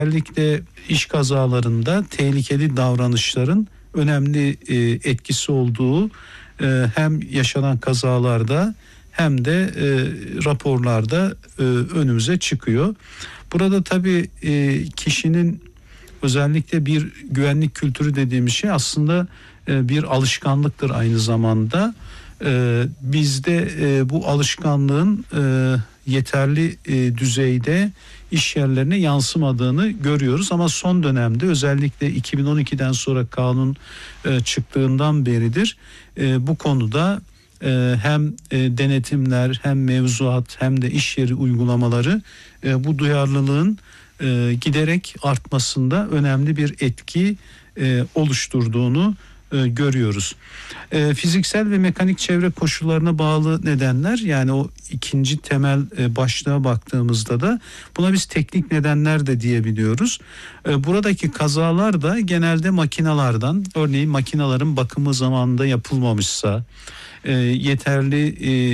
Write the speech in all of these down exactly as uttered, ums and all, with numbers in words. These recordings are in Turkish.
Özellikle iş kazalarında tehlikeli davranışların önemli e, etkisi olduğu e, hem yaşanan kazalarda hem de e, raporlarda e, önümüze çıkıyor. Burada tabii e, kişinin özellikle bir güvenlik kültürü dediğimiz şey aslında e, bir alışkanlıktır aynı zamanda. E, bizde e, bu alışkanlığın e, yeterli e, düzeyde iş yerlerine yansımadığını görüyoruz ama son dönemde özellikle iki bin on ikiden sonra kanun e, çıktığından beridir e, bu konuda e, hem e, denetimler hem mevzuat hem de iş yeri uygulamaları e, bu duyarlılığın e, giderek artmasında önemli bir etki e, oluşturduğunu e, görüyoruz. E, fiziksel ve mekanik çevre koşullarına bağlı nedenler, yani o ikinci temel e, başlığa baktığımızda da buna biz teknik nedenler de diyebiliyoruz. E, buradaki kazalar da genelde makinalardan, örneğin makinaların bakımı zamanında yapılmamışsa, e, yeterli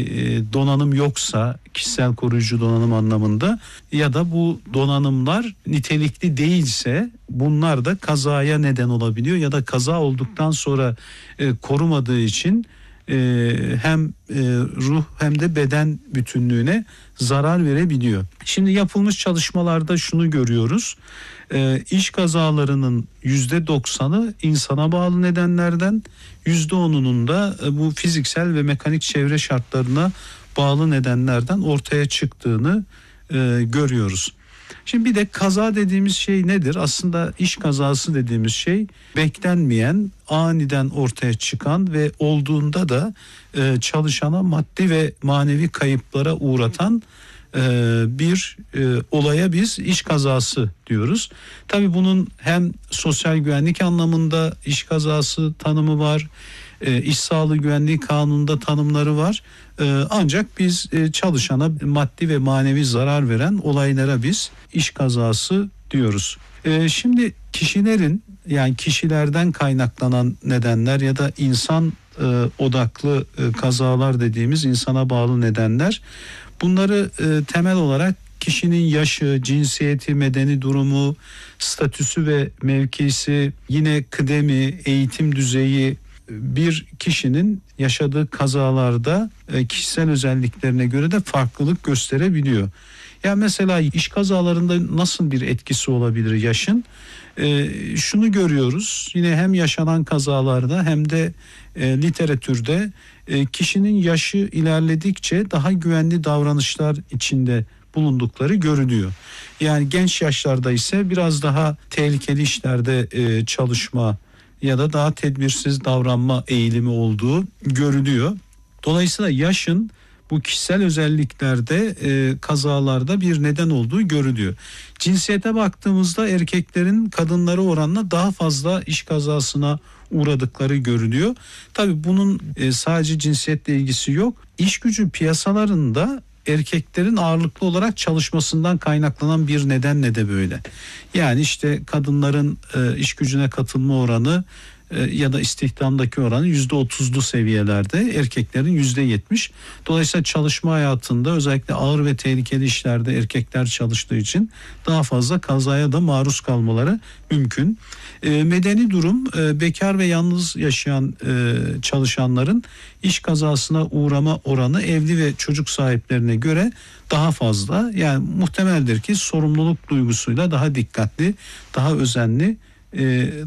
e, donanım yoksa, kişisel koruyucu donanım anlamında, ya da bu donanımlar nitelikli değilse bunlar da kazaya neden olabiliyor ya da kaza olduktan sonra e, korumadığı için e, hem e, ruh hem de beden bütünlüğüne zarar verebiliyor. Şimdi yapılmış çalışmalarda şunu görüyoruz. E, iş kazalarının yüzde doksanı insana bağlı nedenlerden, yüzde onunun da e, bu fiziksel ve mekanik çevre şartlarına bağlı nedenlerden ortaya çıktığını e, görüyoruz. Şimdi bir de kaza dediğimiz şey nedir? Aslında iş kazası dediğimiz şey beklenmeyen, aniden ortaya çıkan ve olduğunda da e, çalışana maddi ve manevi kayıplara uğratan e, bir e, olaya biz iş kazası diyoruz. Tabii bunun hem sosyal güvenlik anlamında iş kazası tanımı var. E, İş Sağlığı Güvenliği Kanunu'nda tanımları var. E, ancak biz e, çalışana maddi ve manevi zarar veren olaylara biz iş kazası diyoruz. E, şimdi kişilerin, yani kişilerden kaynaklanan nedenler ya da insan e, odaklı e, kazalar dediğimiz insana bağlı nedenler, bunları e, temel olarak kişinin yaşı, cinsiyeti, medeni durumu, statüsü ve mevkisi, yine kıdemi, eğitim düzeyi, bir kişinin yaşadığı kazalarda kişisel özelliklerine göre de farklılık gösterebiliyor. Ya mesela iş kazalarında nasıl bir etkisi olabilir yaşın? Ee, şunu görüyoruz, yine hem yaşanan kazalarda hem de e, literatürde e, kişinin yaşı ilerledikçe daha güvenli davranışlar içinde bulundukları görülüyor. Yani genç yaşlarda ise biraz daha tehlikeli işlerde e, çalışma ya da daha tedbirsiz davranma eğilimi olduğu görülüyor. Dolayısıyla yaşın bu kişisel özelliklerde e, kazalarda bir neden olduğu görülüyor. Cinsiyete baktığımızda erkeklerin kadınlara oranla daha fazla iş kazasına uğradıkları görülüyor. Tabii bunun e, sadece cinsiyetle ilgisi yok. İş gücü piyasalarında erkeklerin ağırlıklı olarak çalışmasından kaynaklanan bir nedenle de böyle. Yani işte kadınların e, iş gücüne katılma oranı e, ya da istihdamdaki oranı yüzde otuzlu seviyelerde, erkeklerin yüzde yetmiş. Dolayısıyla çalışma hayatında özellikle ağır ve tehlikeli işlerde erkekler çalıştığı için daha fazla kazaya da maruz kalmaları mümkün. E, medeni durum, e, bekar ve yalnız yaşayan e, çalışanların iş kazasına uğrama oranı evli ve çocuk sahiplerine göre daha fazla. Yani muhtemeldir ki sorumluluk duygusuyla daha dikkatli, daha özenli e,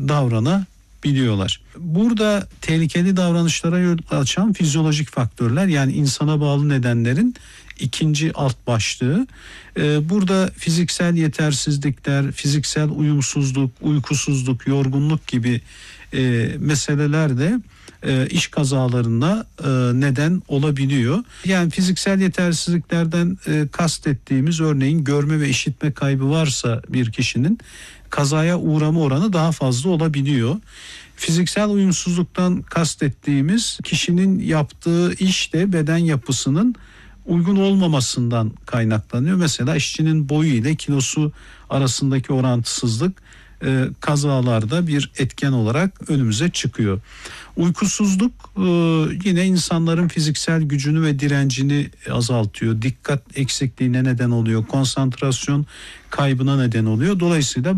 davranabiliyorlar. Burada tehlikeli davranışlara yol açan fizyolojik faktörler, yani insana bağlı nedenlerin ikinci alt başlığı. Ee, burada fiziksel yetersizlikler, fiziksel uyumsuzluk, uykusuzluk, yorgunluk gibi e, meseleler de e, iş kazalarına e, neden olabiliyor. Yani fiziksel yetersizliklerden e, kastettiğimiz, örneğin görme ve işitme kaybı varsa bir kişinin kazaya uğrama oranı daha fazla olabiliyor. Fiziksel uyumsuzluktan kastettiğimiz, kişinin yaptığı işte beden yapısının uygun olmamasından kaynaklanıyor. Mesela işçinin boyu ile kilosu arasındaki orantısızlık e, kazalarda bir etken olarak önümüze çıkıyor. Uykusuzluk e, yine insanların fiziksel gücünü ve direncini azaltıyor. Dikkat eksikliğine neden oluyor. Konsantrasyon kaybına neden oluyor. Dolayısıyla